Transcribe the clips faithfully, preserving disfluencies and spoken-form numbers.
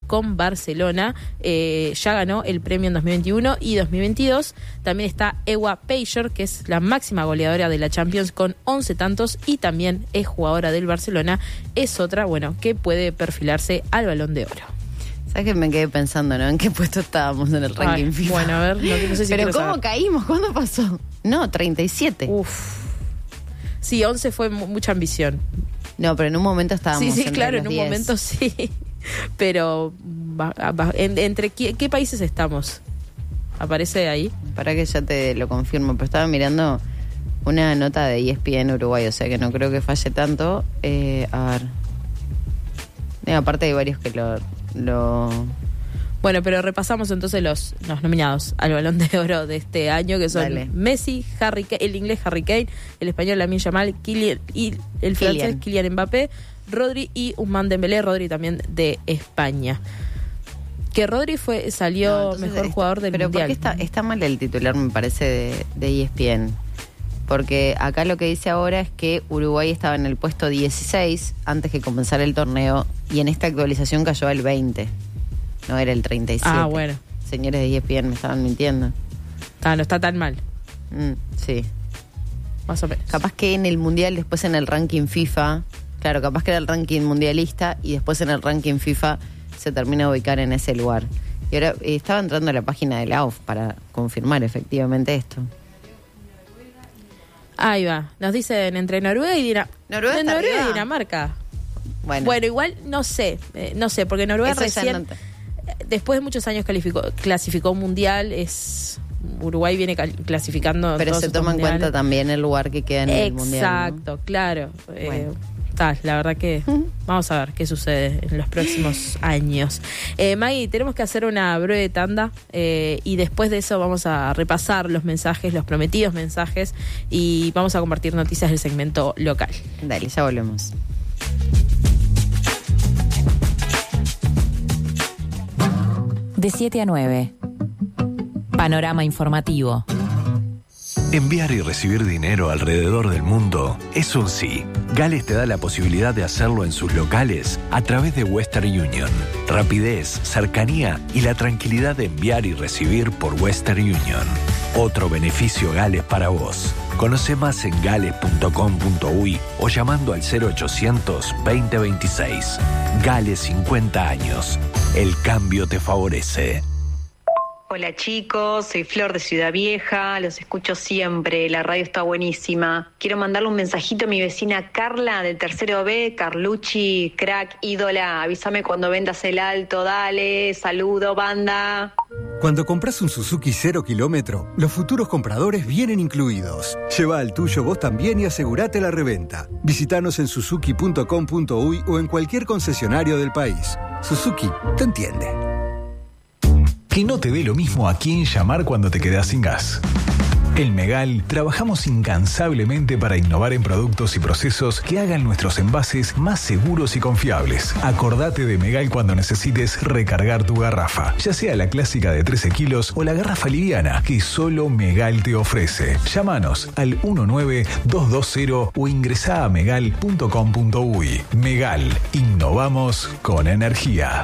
con Barcelona. Eh, ya ganó el premio en dos mil veintiuno y dos mil veintidós. También está Ewa Peijer, que es la máxima goleadora de la Champions con once tantos y también es jugadora del Barcelona. Es otra, bueno, que puede perfilarse al Balón de Oro. ¿Sabes que me quedé pensando, no? ¿En qué puesto estábamos en el ranking Ay, FIFA? Bueno, a ver, no, no sé si Pero ¿cómo saber. caímos? ¿Cuándo pasó? No, treinta y siete. Uf. Sí, once fue mu- mucha ambición. No, pero en un momento estábamos Sí, sí, entre claro, los en un diez. momento sí. Pero, va- va- en- ¿entre qué, qué países estamos? ¿Aparece ahí? Para que ya te lo confirmo, pero estaba mirando una nota de E S P N Uruguay, o sea que no creo que falle tanto. Eh, a ver. Eh, aparte hay varios que lo... lo... Bueno, pero repasamos entonces los, los nominados al Balón de Oro de este año, que son Dale. Messi, Harry Kane, el inglés Harry Kane, el español Lamine Yamal, Kylian, y el francés Kylian. Kylian Mbappé, Rodri y Ousmane Dembélé, Rodri también de España. Que Rodri fue salió No, entonces mejor está- jugador del pero Mundial. ¿por qué está, está mal el titular, me parece, de, de E S P N? Porque acá lo que dice ahora es que Uruguay estaba en el puesto dieciséis antes que comenzara el torneo y en esta actualización cayó al veinte. No era el treinta y siete. Ah, bueno. Señores de E S P N me estaban mintiendo. Ah, no está tan mal, Mm, sí. más o menos. Capaz que en el Mundial, después en el ranking FIFA, claro, capaz que era el ranking mundialista y después en el ranking FIFA se termina de ubicar en ese lugar. Y ahora eh, estaba entrando a la página de la A U F para confirmar efectivamente esto. Ahí va. Nos dicen entre Noruega y Dinamarca. ¿Noruega de está Noruega arriba? y Dinamarca. Bueno, Bueno, igual no sé, eh, no sé, porque Noruega Eso ya recién, no te- eh, después de muchos años calificó, clasificó un mundial, es Uruguay viene cal- clasificando. pero todos se estos toma en cuenta mundiales. también el lugar que queda en el mundial. Exacto, claro. Eh, Bueno. ta, la verdad que vamos a ver qué sucede en los próximos años. Eh, Maggie, tenemos que hacer una breve tanda eh, y después de eso vamos a repasar los mensajes, los prometidos mensajes y vamos a compartir noticias del segmento local. Dale, ya volvemos. De siete a nueve. Panorama informativo. Enviar y recibir dinero alrededor del mundo es un sí. Gales te da la posibilidad de hacerlo en sus locales a través de Western Union. Rapidez, cercanía y la tranquilidad de enviar y recibir por Western Union. Otro beneficio Gales para vos. Conoce más en gales punto com punto uy o llamando al cero ochocientos veinte veintiséis. Gales cincuenta años. El cambio te favorece. Hola chicos, soy Flor de Ciudad Vieja, los escucho siempre, la radio está buenísima. Quiero mandarle un mensajito a mi vecina Carla del tercero B, Carlucci, crack, ídola, avísame cuando vendas el alto, dale, saludo banda. Cuando compras un Suzuki cero kilómetro, los futuros compradores vienen incluidos. Lleva al tuyo vos también y asegúrate la reventa. Visítanos en suzuki punto com punto uy o en cualquier concesionario del país. Suzuki te entiende. Que no te dé lo mismo a quién llamar cuando te quedás sin gas. En Megal trabajamos incansablemente para innovar en productos y procesos que hagan nuestros envases más seguros y confiables. Acordate de Megal cuando necesites recargar tu garrafa, ya sea la clásica de trece kilos o la garrafa liviana que solo Megal te ofrece. Llámanos al uno nueve dos dos cero o ingresá a megal punto com punto uy. Megal, innovamos con energía.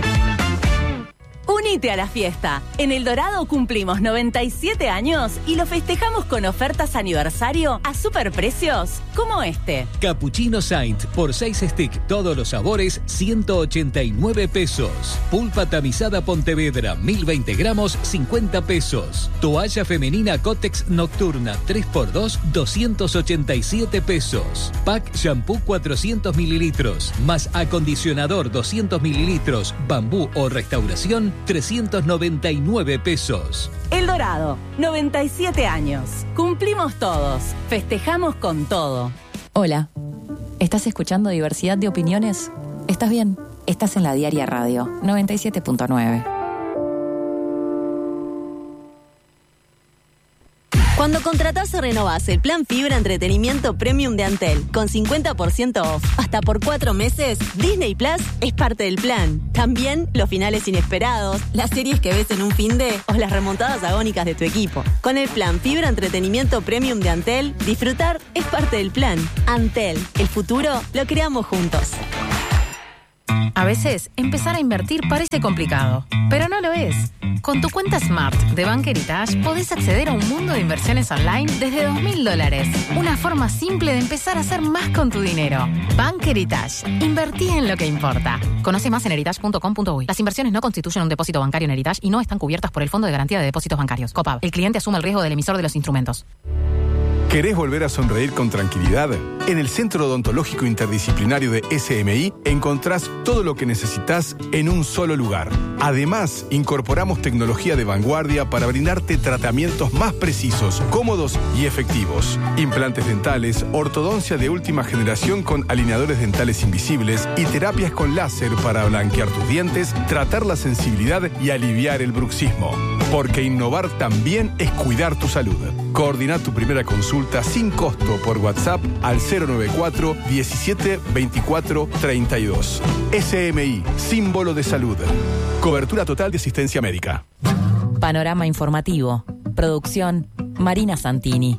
Unite a la fiesta. En El Dorado cumplimos noventa y siete años y lo festejamos con ofertas aniversario a superprecios como este. Cappuccino Saint por seis stick, todos los sabores, ciento ochenta y nueve pesos. Pulpa tamizada Pontevedra, mil veinte gramos, cincuenta pesos. Toalla femenina Cotex Nocturna, tres por dos, doscientos ochenta y siete pesos. Pack shampoo cuatrocientos mililitros, más acondicionador doscientos mililitros, bambú o restauración, trescientos noventa y nueve pesos. El Dorado, noventa y siete años. Cumplimos todos. Festejamos con todo. Hola. ¿Estás escuchando Diversidad de Opiniones? ¿Estás bien? Estás en la Diaria Radio, noventa y siete punto nueve. Cuando contratás o renovás el plan Fibra Entretenimiento Premium de Antel con cincuenta por ciento off hasta por cuatro meses, Disney Plus es parte del plan. También los finales inesperados, las series que ves en un finde o las remontadas agónicas de tu equipo. Con el plan Fibra Entretenimiento Premium de Antel, disfrutar es parte del plan. Antel, el futuro lo creamos juntos. A veces, empezar a invertir parece complicado, pero no lo es. Con tu cuenta Smart de Bank Heritage podés acceder a un mundo de inversiones online desde dos mil dólares. Una forma simple de empezar a hacer más con tu dinero. Bank Heritage. Invertí en lo que importa. Conoce más en heritage punto com punto uy. Las inversiones no constituyen un depósito bancario en Heritage y no están cubiertas por el Fondo de Garantía de Depósitos Bancarios, COPAB. El cliente asume el riesgo del emisor de los instrumentos. ¿Querés volver a sonreír con tranquilidad? En el Centro Odontológico Interdisciplinario de S M I encontrás todo lo que necesitas en un solo lugar. Además, incorporamos tecnología de vanguardia para brindarte tratamientos más precisos, cómodos y efectivos. Implantes dentales, ortodoncia de última generación con alineadores dentales invisibles y terapias con láser para blanquear tus dientes, tratar la sensibilidad y aliviar el bruxismo. Porque innovar también es cuidar tu salud. Coordina tu primera consulta sin costo por WhatsApp al cero nueve cuatro, diecisiete, veinticuatro, treinta y dos. S M I, símbolo de salud. Cobertura total de asistencia médica. Panorama informativo. Producción Marina Santini.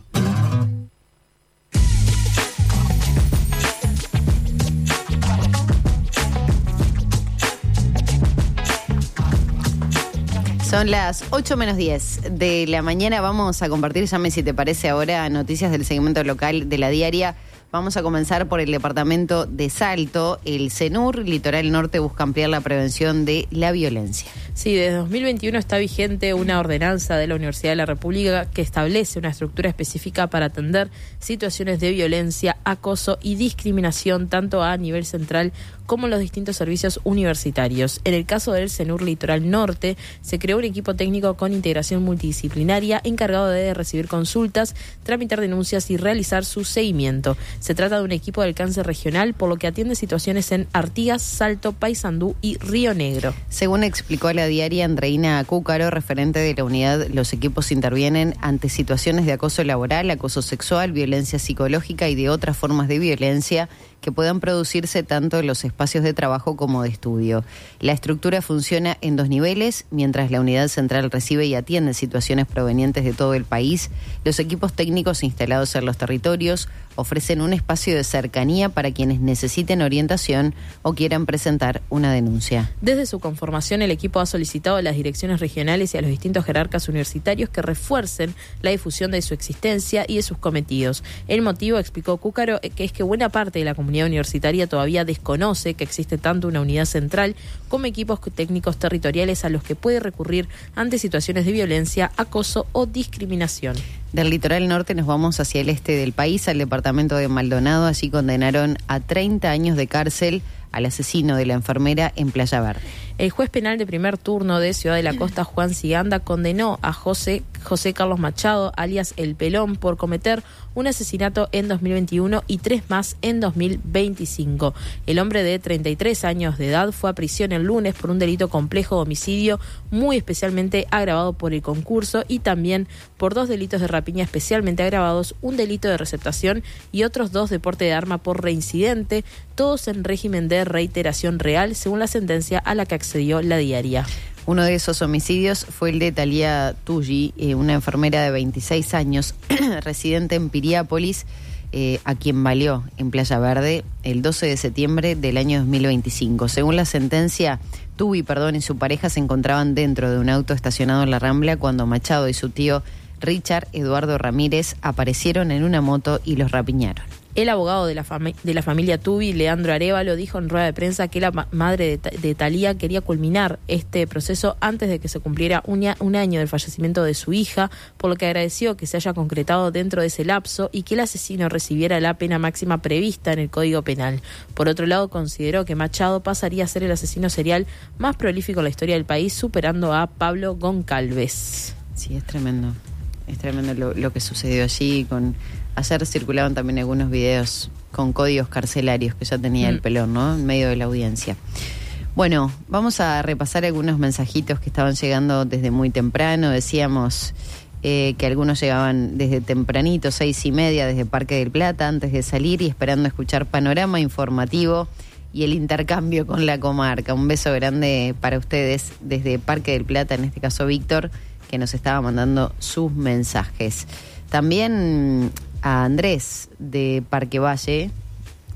Son las ocho menos diez de la mañana. Vamos a compartir, llame si te parece ahora, noticias del segmento local de la diaria. Vamos a comenzar por el departamento de Salto. El CENUR, Litoral Norte, busca ampliar la prevención de la violencia. Sí, desde dos mil veintiuno está vigente una ordenanza de la Universidad de la República que establece una estructura específica para atender situaciones de violencia, acoso y discriminación tanto a nivel central como en los distintos servicios universitarios. En el caso del CENUR Litoral Norte, se creó un equipo técnico con integración multidisciplinaria encargado de recibir consultas, tramitar denuncias y realizar su seguimiento. Se trata de un equipo de alcance regional, por lo que atiende situaciones en Artigas, Salto, Paysandú y Río Negro. Según explicó a la diaria Andreina Cúcaro, referente de la unidad, los equipos intervienen ante situaciones de acoso laboral, acoso sexual, violencia psicológica y de otras formas de violencia que puedan producirse tanto en los espacios de trabajo como de estudio. La estructura funciona en dos niveles. Mientras la unidad central recibe y atiende situaciones provenientes de todo el país, los equipos técnicos instalados en los territorios ofrecen un espacio de cercanía para quienes necesiten orientación o quieran presentar una denuncia. Desde su conformación, el equipo ha solicitado a las direcciones regionales y a los distintos jerarcas universitarios que refuercen la difusión de su existencia y de sus cometidos. El motivo, explicó Cúcaro, que es que buena parte de la comunidad universitaria todavía desconoce que existe tanto una unidad central como equipos técnicos territoriales a los que puede recurrir ante situaciones de violencia, acoso o discriminación. Del litoral norte nos vamos hacia el este del país, al departamento de Maldonado. Allí condenaron a treinta años de cárcel al asesino de la enfermera en Playa Verde. El juez penal de primer turno de Ciudad de la Costa, Juan Ciganda, condenó a José, José Carlos Machado, alias El Pelón, por cometer un asesinato en dos mil veintiuno y tres más en dos mil veinticinco. El hombre de treinta y tres años de edad fue a prisión el lunes por un delito complejo de homicidio muy especialmente agravado por el concurso y también por dos delitos de rapiña especialmente agravados, un delito de receptación y otros dos de porte de arma por reincidente, todos en régimen de reiteración real, según la sentencia a la que accedió la diaria. Uno de esos homicidios fue el de Talía Tulli, eh, una enfermera de veintiséis años, residente en Piriápolis, eh, a quien baleó en Playa Verde el doce de septiembre del año dos mil veinticinco. Según la sentencia, Tubi, perdón, y su pareja se encontraban dentro de un auto estacionado en la Rambla cuando Machado y su tío Richard Eduardo Ramírez aparecieron en una moto y los rapiñaron. El abogado de la, fami- de la familia Tubi, Leandro Arévalo, dijo en rueda de prensa que la ma- madre de, Ta- de Talía quería culminar este proceso antes de que se cumpliera un, a- un año del fallecimiento de su hija, por lo que agradeció que se haya concretado dentro de ese lapso y que el asesino recibiera la pena máxima prevista en el Código Penal. Por otro lado, consideró que Machado pasaría a ser el asesino serial más prolífico en la historia del país, superando a Pablo Goncalves. Sí, es tremendo. Es tremendo lo, lo que sucedió allí. Con ayer circulaban también algunos videos con códigos carcelarios que ya tenía mm. el Pelón, ¿no? En medio de la audiencia. Bueno, vamos a repasar algunos mensajitos que estaban llegando desde muy temprano. Decíamos eh, que algunos llegaban desde tempranito, seis y media, desde Parque del Plata, antes de salir y esperando escuchar panorama informativo y el intercambio con la comarca. Un beso grande para ustedes desde Parque del Plata, en este caso Víctor, que nos estaba mandando sus mensajes. También a Andrés de Parque Valle,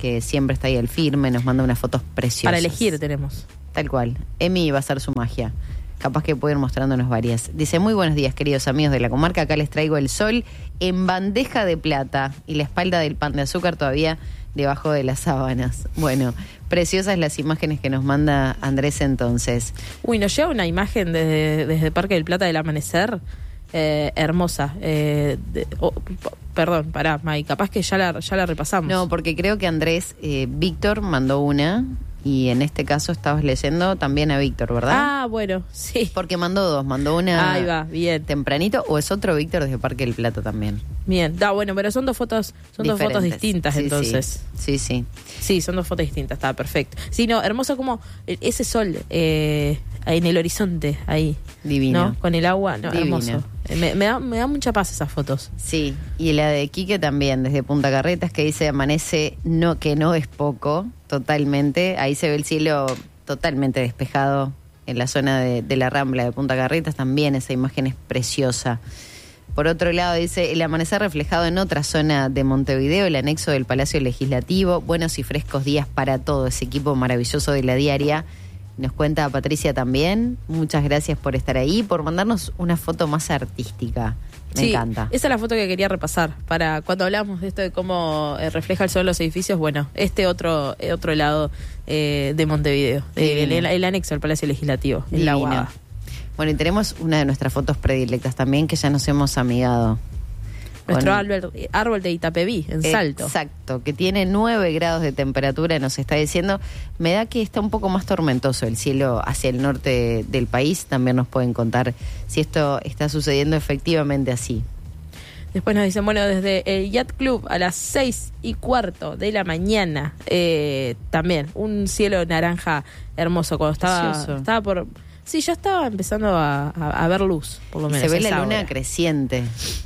que siempre está ahí al firme, nos manda unas fotos preciosas. Para elegir tenemos. Tal cual. Emi va a hacer su magia. Capaz que puede ir mostrándonos varias. Dice, muy buenos días, queridos amigos de la comarca. Acá les traigo el sol en bandeja de plata y la espalda del pan de azúcar todavía debajo de las sábanas. Bueno, preciosas las imágenes que nos manda Andrés entonces. Uy, nos llega una imagen desde, desde Parque del Plata del amanecer, eh, hermosa. Eh, de, oh, p- perdón, pará, May, capaz que ya la, ya la repasamos. No, porque creo que Andrés, eh, Víctor mandó una y en este caso estabas leyendo también a Víctor, ¿verdad? Ah, bueno, sí. Porque mandó dos, mandó una Ahí va, bien. tempranito o es otro Víctor desde Parque del Plata también. Bien, da bueno, pero son dos fotos, son dos fotos Diferentes. distintas Sí, entonces. Sí, sí. Sí, son dos fotos distintas, está perfecto. Sí, no, hermoso como ese sol eh, en el horizonte ahí. Divino. ¿No? Con el agua, no, Divino. hermoso. Me, me, da, me da mucha paz esas fotos. Sí, y la de Quique también, desde Punta Carretas, que dice amanece, no que no es poco, totalmente. Ahí se ve el cielo totalmente despejado en la zona de, de la Rambla de Punta Carretas, también esa imagen es preciosa. Por otro lado, dice, el amanecer reflejado en otra zona de Montevideo, el anexo del Palacio Legislativo, buenos y frescos días para todo ese equipo maravilloso de la diaria. Nos cuenta Patricia también, muchas gracias por estar ahí, por mandarnos una foto más artística. Me Sí, encanta. Esa es la foto que quería repasar. Para cuando hablamos de esto de cómo eh, refleja el sol en los edificios, bueno, este otro eh, otro lado eh, de Montevideo, eh, el, el, el anexo al Palacio Legislativo, en la Divino. Guada. Bueno, y tenemos una de nuestras fotos predilectas también, que ya nos hemos amigado. Nuestro Con- árbol, árbol de Itapeví, en Salto. Exacto, que tiene nueve grados de temperatura, nos está diciendo. Me da que está un poco más tormentoso el cielo hacia el norte del país. También nos pueden contar si esto está sucediendo efectivamente así. Después nos dicen, bueno, desde el Yacht Club a las seis y cuarto de la mañana, eh, también un cielo naranja hermoso. Cuando estaba, Precioso. estaba por... Sí, ya estaba empezando a, a- a ver luz, por lo menos. Se ve a la esa luna hora. creciente.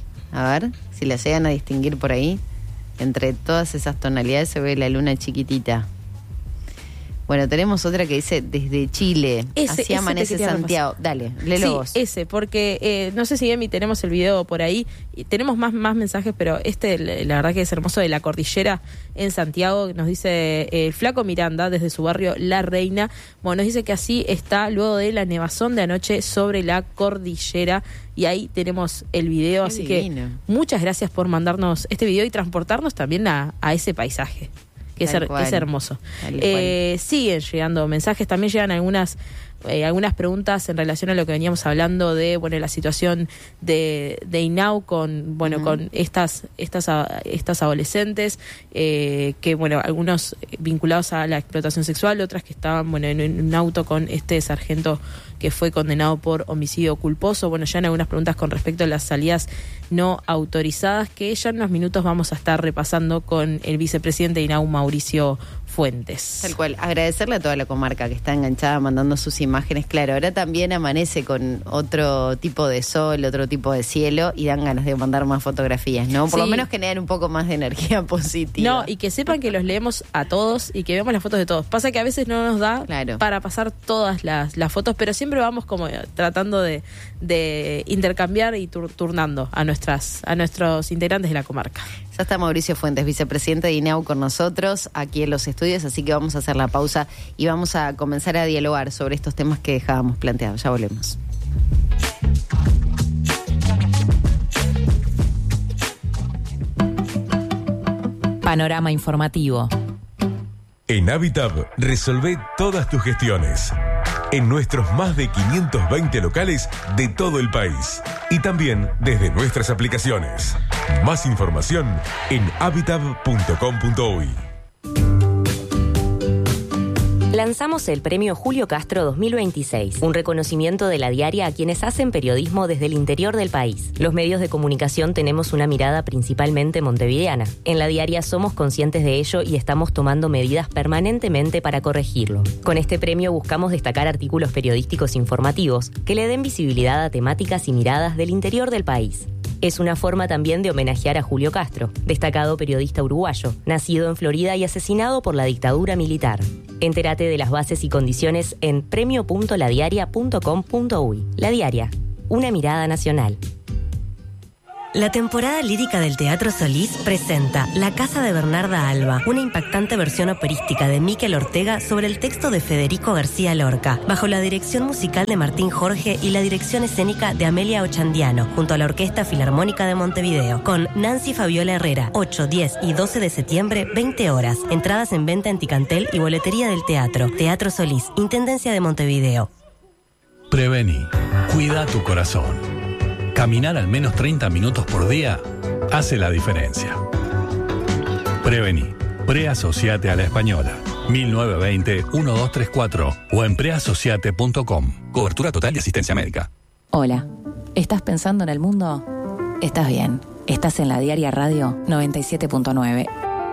A ver, si la llegan a distinguir por ahí. Entre todas esas tonalidades se ve la luna chiquitita. Bueno, tenemos otra que dice desde Chile. Ese- Así ese te amanece quería Santiago. repasar. Dale, léelo Sí, vos. ese, porque eh, no sé si Emi tenemos el video por ahí, y tenemos más, más mensajes, pero este, la la verdad que es hermoso, de la cordillera en Santiago, nos dice eh, el Flaco Miranda, desde su barrio La Reina. Bueno, nos dice que así está luego de la nevazón de anoche sobre la cordillera, y ahí tenemos el video, Qué así divino. que muchas gracias por mandarnos este video y transportarnos también a, a ese paisaje. Que es, Tal her- cual. es hermoso. Tal Eh, siguen llegando mensajes, también llegan algunas eh, algunas preguntas en relación a lo que veníamos hablando de bueno la situación de, de INAU con bueno Ujú. con estas estas a- estas adolescentes eh, que bueno algunos vinculados a la explotación sexual, otras que estaban bueno en, en un auto con este sargento que fue condenado por homicidio culposo. Bueno, ya en algunas preguntas con respecto a las salidas no autorizadas, que ya en unos minutos vamos a estar repasando con el vicepresidente de INAU, Mauricio Fuentes. Tal cual. Agradecerle a toda la comarca que está enganchada mandando sus imágenes. Claro, ahora también amanece con otro tipo de sol, otro tipo de cielo y dan ganas de mandar más fotografías, ¿no? Por Sí. lo menos generar un poco más de energía positiva. No, y que sepan que los leemos a todos y que vemos las fotos de todos. Pasa que a veces no nos da Claro. para pasar todas las, las fotos, pero siempre vamos como eh, tratando de, de intercambiar y tur- turnando a nuestras a nuestros integrantes de la comarca. Ya está Mauricio Fuentes, vicepresidente de INAU, con nosotros aquí en los estudios, así que vamos a hacer la pausa y vamos a comenzar a dialogar sobre estos temas que dejábamos planteados. Ya volvemos. Panorama informativo. En Habitab resolvé todas tus gestiones. En nuestros más de quinientos veinte locales de todo el país. Y también desde nuestras aplicaciones. Más información en habitab punto com punto uy. Lanzamos el premio Julio Castro dos mil veintiséis, un reconocimiento de la diaria a quienes hacen periodismo desde el interior del país. Los medios de comunicación tenemos una mirada principalmente montevideana. En la diaria somos conscientes de ello y estamos tomando medidas permanentemente para corregirlo. Con este premio buscamos destacar artículos periodísticos informativos que le den visibilidad a temáticas y miradas del interior del país. Es una forma también de homenajear a Julio Castro, destacado periodista uruguayo, nacido en Florida y asesinado por la dictadura militar. Entérate de las bases y condiciones en premio punto la diaria punto com punto uy. La Diaria, una mirada nacional. La temporada lírica del Teatro Solís presenta La Casa de Bernarda Alba, una impactante versión operística de Miquel Ortega sobre el texto de Federico García Lorca, bajo la dirección musical de Martín Jorge y la dirección escénica de Amelia Ochandiano, junto a la Orquesta Filarmónica de Montevideo, con Nancy Fabiola Herrera, ocho, diez y doce de septiembre, veinte horas. Entradas en venta en Ticantel y boletería del teatro. Teatro Solís, Intendencia de Montevideo. Prevení. Cuida tu corazón. Caminar al menos treinta minutos por día hace la diferencia. Prevení. Preasociate a la Española. mil novecientos veinte, doce treinta y cuatro o en preasociate punto com. Cobertura total de asistencia médica. Hola. ¿Estás pensando en el mundo? Estás bien. Estás en la Diaria Radio noventa y siete punto nueve.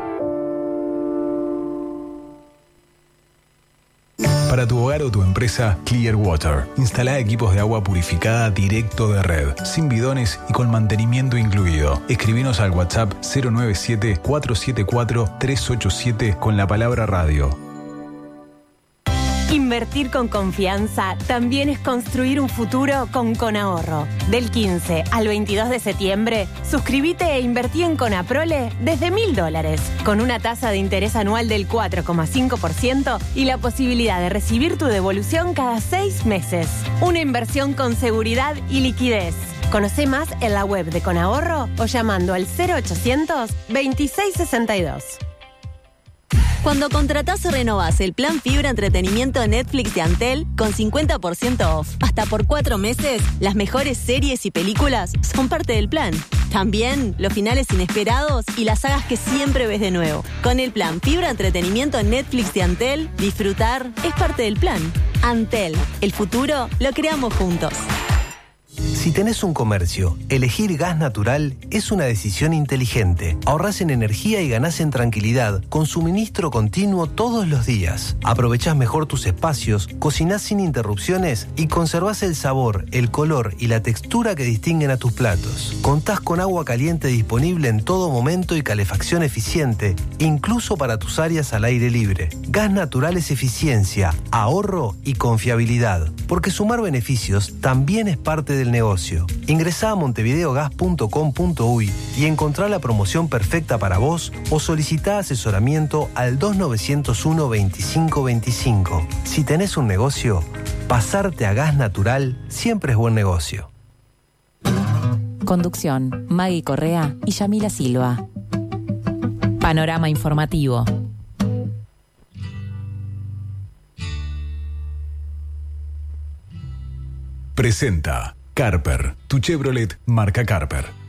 Para tu hogar o tu empresa, Clear Water. Instala equipos de agua purificada directo de red, sin bidones y con mantenimiento incluido. Escribinos al WhatsApp cero nueve siete, cuatro siete cuatro, tres ocho siete con la palabra radio. Invertir con confianza también es construir un futuro con Conahorro. Del quince al veintidós de septiembre, suscríbete e invertí en Conaprole desde mil dólares, con una tasa de interés anual del cuatro coma cinco por ciento y la posibilidad de recibir tu devolución cada seis meses. Una inversión con seguridad y liquidez. Conoce más en la web de Conahorro o llamando al cero ochocientos, veintiséis sesenta y dos. Cuando contratás o renovás el plan fibra entretenimiento Netflix de Antel con cincuenta por ciento off hasta por cuatro meses, las mejores series y películas son parte del plan. También los finales inesperados y las sagas que siempre ves de nuevo. Con el plan fibra entretenimiento Netflix de Antel, disfrutar es parte del plan. Antel, el futuro lo creamos juntos. Si tenés un comercio, elegir gas natural es una decisión inteligente. Ahorrás en energía y ganás en tranquilidad, con suministro continuo todos los días. Aprovechás mejor tus espacios, cocinás sin interrupciones y conservás el sabor, el color y la textura que distinguen a tus platos. Contás con agua caliente disponible en todo momento y calefacción eficiente, incluso para tus áreas al aire libre. Gas natural es eficiencia, ahorro y confiabilidad, porque sumar beneficios también es parte del negocio. Ingresá a montevideogas punto com punto uy y encontrá la promoción perfecta para vos o solicitá asesoramiento al dos nueve cero uno, veinticinco veinticinco. Si tenés un negocio, pasarte a gas natural siempre es buen negocio. Conducción, Maggie Correa y Yamila Silva. Panorama informativo. Presenta Carper, tu Chevrolet marca Carper.